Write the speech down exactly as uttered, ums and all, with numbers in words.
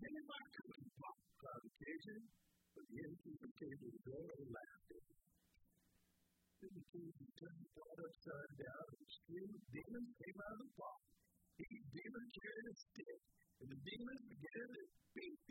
Anybody could pop provocation, but the innkeeper came to the door and laughed at him. Then the king turned the pot upside down, and a stream of demons came out of the pot. Each demon carried a stick, and the demons began to beat the